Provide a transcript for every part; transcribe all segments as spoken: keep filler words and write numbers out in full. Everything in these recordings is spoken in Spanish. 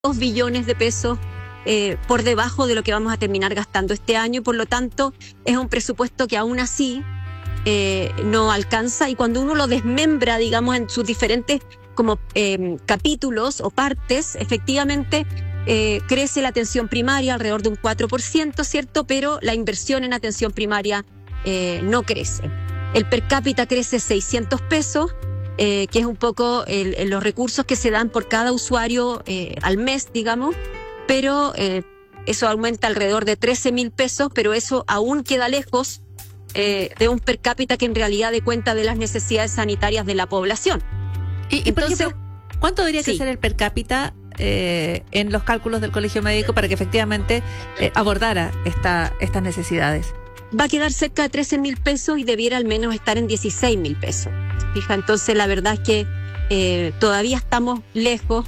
dos billones de pesos eh, por debajo de lo que vamos a terminar gastando este año, y por lo tanto es un presupuesto que aún así eh, no alcanza, y cuando uno lo desmembra, digamos, en sus diferentes como eh, capítulos o partes, efectivamente eh, crece la atención primaria alrededor de un cuatro por ciento, ¿cierto? Pero la inversión en atención primaria eh, no crece. El per cápita crece seiscientos pesos, eh, que es un poco el, el, los recursos que se dan por cada usuario eh, al mes, digamos, pero eh, eso aumenta alrededor de trece mil pesos, pero eso aún queda lejos eh, de un per cápita que en realidad dé cuenta de las necesidades sanitarias de la población. Y, y Entonces, por ejemplo, ¿cuánto debería sí. ser el per cápita eh, en los cálculos del Colegio Médico para que efectivamente eh, abordara esta, estas necesidades? Va a quedar cerca de trece mil pesos y debiera al menos estar en dieciséis mil pesos. Fija, entonces la verdad es que eh, todavía estamos lejos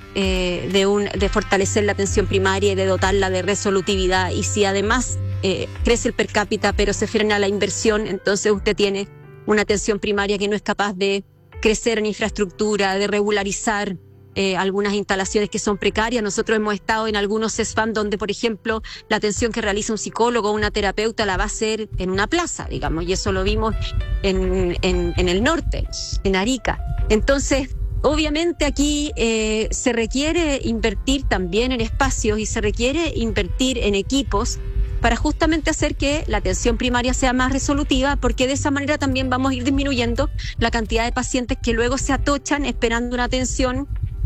eh, de, un, de fortalecer la atención primaria y de dotarla de resolutividad. Y si además eh, crece el per cápita pero se frena la inversión, entonces usted tiene una atención primaria que no es capaz de crecer en infraestructura, de regularizar eh, algunas instalaciones que son precarias. Nosotros hemos estado en algunos C E S F A M donde, por ejemplo, la atención que realiza un psicólogo o una terapeuta la va a hacer en una plaza, digamos, y eso lo vimos en, en, en el norte, en Arica. Entonces, obviamente aquí eh, se requiere invertir también en espacios y se requiere invertir en equipos para justamente hacer que la atención primaria sea más resolutiva, porque de esa manera también vamos a ir disminuyendo la cantidad de pacientes que luego se atochan esperando una atención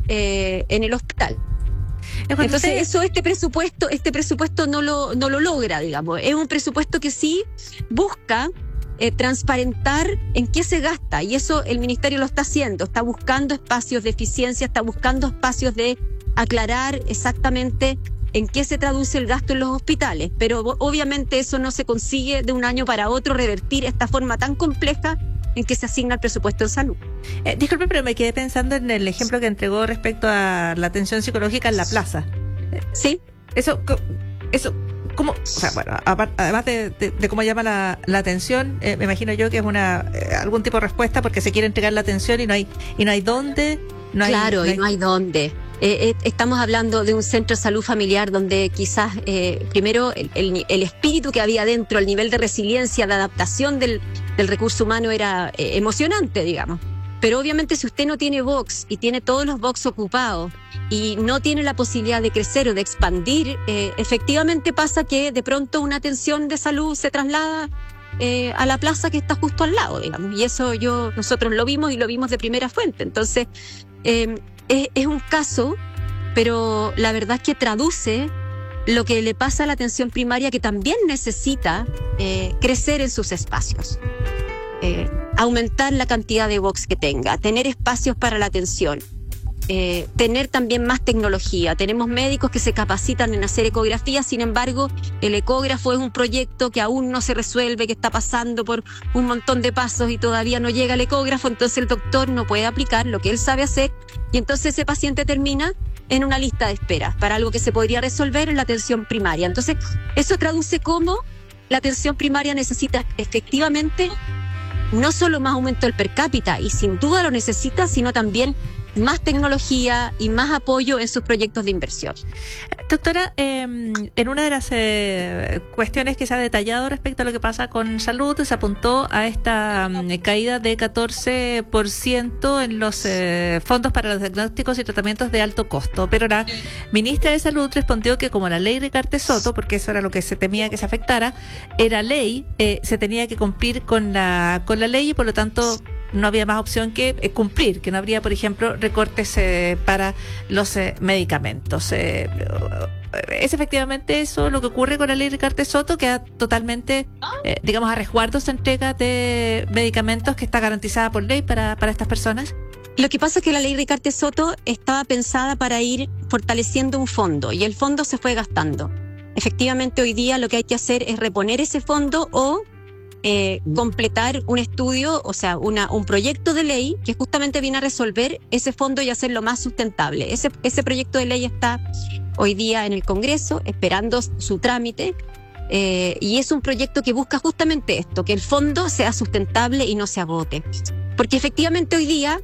eh, en el hospital. Entonces usted... eso este presupuesto este presupuesto no lo no lo logra, digamos. Es un presupuesto que sí busca eh, transparentar en qué se gasta, y eso el ministerio lo está haciendo. Está buscando espacios de eficiencia, está buscando espacios de aclarar exactamente en qué se traduce el gasto en los hospitales, pero obviamente eso no se consigue de un año para otro, revertir esta forma tan compleja en que se asigna el presupuesto en salud. Eh, disculpe, pero me quedé pensando en el ejemplo que entregó respecto a la atención psicológica en la plaza. Sí. Eso, eso, ¿cómo? O sea, bueno, además de, de, de cómo llama la, la atención, eh, me imagino yo que es una eh, algún tipo de respuesta porque se quiere entregar la atención y no hay y no hay dónde. No hay, claro, no hay... y no hay dónde. Eh, eh, estamos hablando de un centro de salud familiar donde quizás eh, primero el, el, el espíritu que había dentro, el nivel de resiliencia, de adaptación del, del recurso humano era eh, emocionante, digamos. Pero obviamente si usted no tiene box y tiene todos los box ocupados y no tiene la posibilidad de crecer o de expandir, eh, efectivamente pasa que de pronto una atención de salud se traslada eh, a la plaza que está justo al lado, digamos. Y eso yo nosotros lo vimos y lo vimos de primera fuente. Entonces, eh, Es, es un caso, pero la verdad es que traduce lo que le pasa a la atención primaria, que también necesita eh, crecer en sus espacios, eh, aumentar la cantidad de box que tenga, tener espacios para la atención, eh, tener también más tecnología. Tenemos médicos que se capacitan en hacer ecografías, sin embargo, el ecógrafo es un proyecto que aún no se resuelve, que está pasando por un montón de pasos y todavía no llega el ecógrafo, entonces el doctor no puede aplicar lo que él sabe hacer. Y entonces ese paciente termina en una lista de espera para algo que se podría resolver en la atención primaria. Entonces, eso traduce cómo la atención primaria necesita efectivamente no solo más aumento del per cápita, y sin duda lo necesita, sino también más tecnología y más apoyo en sus proyectos de inversión. Doctora, eh, en una de las eh, cuestiones que se ha detallado respecto a lo que pasa con salud, se apuntó a esta um, caída de catorce por ciento en los eh, fondos para los diagnósticos y tratamientos de alto costo, pero la ministra de Salud respondió que como la ley Ricarte Soto, porque eso era lo que se temía que se afectara, era ley, eh, se tenía que cumplir con la, con la ley y por lo tanto no había más opción que eh, cumplir, que no habría, por ejemplo, recortes eh, para los eh, medicamentos. Eh, es efectivamente eso lo que ocurre con la ley Ricarte Soto, que totalmente, eh, digamos, a resguardo se entrega de medicamentos que está garantizada por ley para, para estas personas. Lo que pasa es que la ley Ricarte Soto estaba pensada para ir fortaleciendo un fondo y el fondo se fue gastando. Efectivamente, hoy día lo que hay que hacer es reponer ese fondo o Eh, completar un estudio, o sea, una, un proyecto de ley que justamente viene a resolver ese fondo y hacerlo más sustentable. Ese, ese proyecto de ley está hoy día en el Congreso esperando su trámite eh, y es un proyecto que busca justamente esto, que el fondo sea sustentable y no se agote. Porque efectivamente hoy día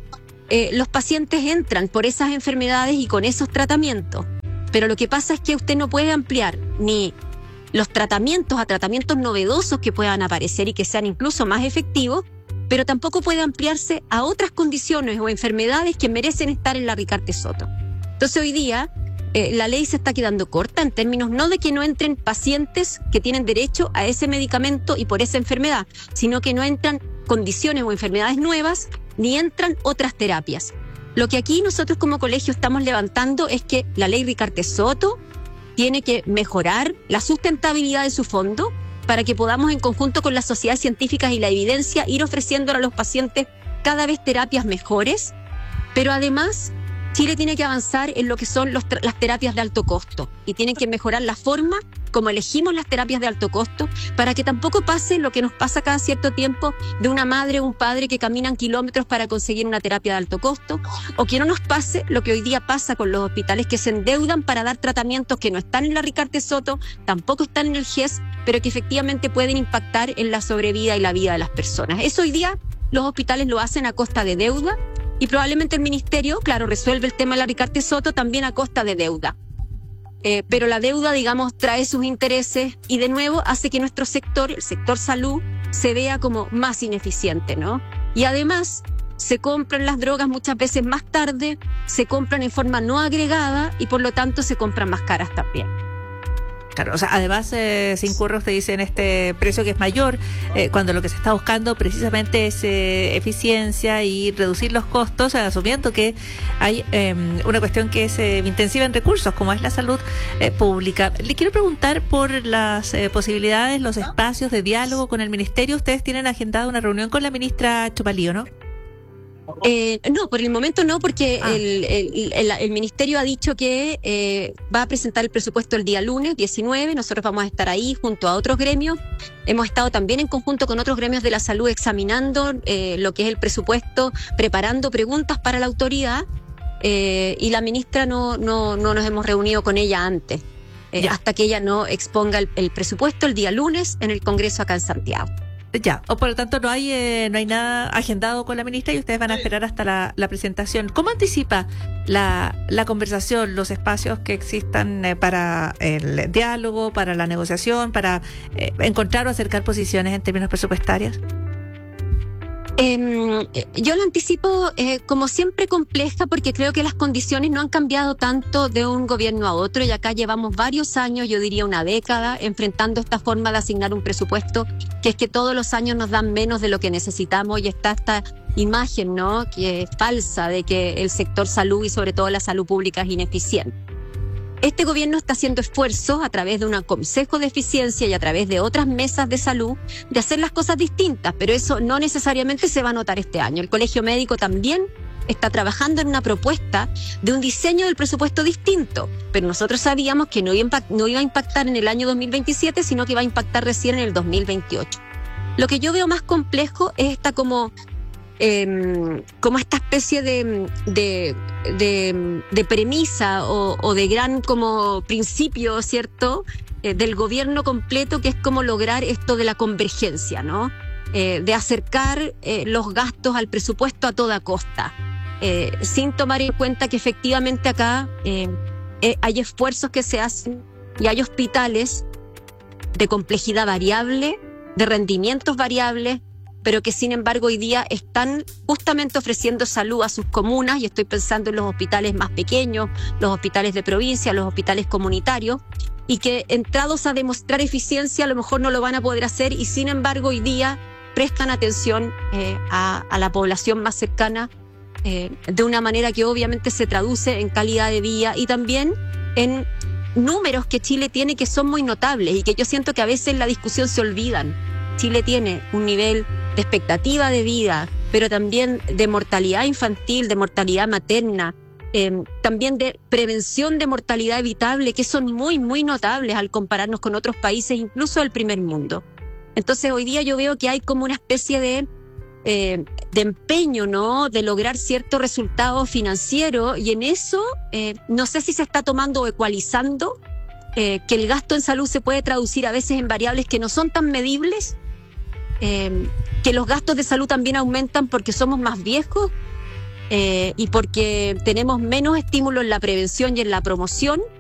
eh, los pacientes entran por esas enfermedades y con esos tratamientos. Pero lo que pasa es que usted no puede ampliar ni los tratamientos a tratamientos novedosos que puedan aparecer y que sean incluso más efectivos, pero tampoco puede ampliarse a otras condiciones o enfermedades que merecen estar en la Ricardo Soto. Entonces hoy día eh, la ley se está quedando corta en términos no de que no entren pacientes que tienen derecho a ese medicamento y por esa enfermedad, sino que no entran condiciones o enfermedades nuevas, ni entran otras terapias. Lo que aquí nosotros como colegio estamos levantando es que la ley Ricardo Soto tiene que mejorar la sustentabilidad de su fondo para que podamos en conjunto con las sociedades científicas y la evidencia ir ofreciendo a los pacientes cada vez terapias mejores, pero además Chile tiene que avanzar en lo que son los, las terapias de alto costo y tienen que mejorar la forma como elegimos las terapias de alto costo para que tampoco pase lo que nos pasa cada cierto tiempo de una madre o un padre que caminan kilómetros para conseguir una terapia de alto costo, o que no nos pase lo que hoy día pasa con los hospitales que se endeudan para dar tratamientos que no están en la Ricardo Soto, tampoco están en el G E S, pero que efectivamente pueden impactar en la sobrevida y la vida de las personas. Eso hoy día los hospitales lo hacen a costa de deuda y probablemente el ministerio, claro, resuelve el tema de la Ricardo Soto también a costa de deuda. Eh, pero la deuda, digamos, trae sus intereses y de nuevo hace que nuestro sector, el sector salud, se vea como más ineficiente, ¿no? Y además se compran las drogas muchas veces más tarde, se compran en forma no agregada y por lo tanto se compran más caras también. Claro, o sea, además eh, se incurre, usted dice, en este precio que es mayor, eh, cuando lo que se está buscando precisamente es eh, eficiencia y reducir los costos, asumiendo que hay eh, una cuestión que es eh, intensiva en recursos, como es la salud eh, pública. Le quiero preguntar por las eh, posibilidades, los espacios de diálogo con el Ministerio. Ustedes tienen agendada una reunión con la ministra Chupalío, ¿no? Eh, no, por el momento no, porque ah. el, el, el, el Ministerio ha dicho que eh, va a presentar el presupuesto el día lunes diecinueve, nosotros vamos a estar ahí junto a otros gremios, hemos estado también en conjunto con otros gremios de la salud examinando eh, lo que es el presupuesto, preparando preguntas para la autoridad eh, y la ministra no, no, no nos hemos reunido con ella antes, eh, hasta que ella no exponga el, el presupuesto el día lunes en el Congreso acá en Santiago. Ya, o por lo tanto no hay eh, no hay nada agendado con la ministra y ustedes van a esperar hasta la, la presentación. ¿Cómo anticipa la, la conversación, los espacios que existan eh, para el diálogo, para la negociación, para eh, encontrar o acercar posiciones en términos presupuestarios? Eh, yo lo anticipo eh, como siempre compleja porque creo que las condiciones no han cambiado tanto de un gobierno a otro y acá llevamos varios años, yo diría una década, enfrentando esta forma de asignar un presupuesto que es que todos los años nos dan menos de lo que necesitamos y está esta imagen, ¿no?, que es falsa de que el sector salud y sobre todo la salud pública es ineficiente. Este gobierno está haciendo esfuerzos a través de un consejo de eficiencia y a través de otras mesas de salud de hacer las cosas distintas, pero eso no necesariamente se va a notar este año. El Colegio Médico también está trabajando en una propuesta de un diseño del presupuesto distinto, pero nosotros sabíamos que no iba a impactar, no iba a impactar en el año dos mil veintisiete, sino que iba a impactar recién en el dos mil veintiocho. Lo que yo veo más complejo es esta como... Eh, como esta especie de, de, de, de premisa o, o de gran como principio, ¿cierto?, eh, del gobierno completo, que es como lograr esto de la convergencia, ¿no? Eh, de acercar eh, los gastos al presupuesto a toda costa, eh, sin tomar en cuenta que efectivamente acá eh, eh, hay esfuerzos que se hacen y hay hospitales de complejidad variable, de rendimientos variables, pero que sin embargo hoy día están justamente ofreciendo salud a sus comunas, y estoy pensando en los hospitales más pequeños, los hospitales de provincia, los hospitales comunitarios, y que entrados a demostrar eficiencia a lo mejor no lo van a poder hacer y sin embargo hoy día prestan atención eh, a, a la población más cercana eh, de una manera que obviamente se traduce en calidad de vida y también en números que Chile tiene que son muy notables y que yo siento que a veces en la discusión se olvidan. Chile tiene un nivel de expectativa de vida, pero también de mortalidad infantil, de mortalidad materna, eh, también de prevención de mortalidad evitable, que son muy, muy notables al compararnos con otros países, incluso del primer mundo. Entonces hoy día yo veo que hay como una especie de, eh, de empeño, ¿no?, de lograr cierto resultado financiero, y en eso eh, no sé si se está tomando o ecualizando eh, que el gasto en salud se puede traducir a veces en variables que no son tan medibles, Eh, que los gastos de salud también aumentan porque somos más viejos, eh, y porque tenemos menos estímulo en la prevención y en la promoción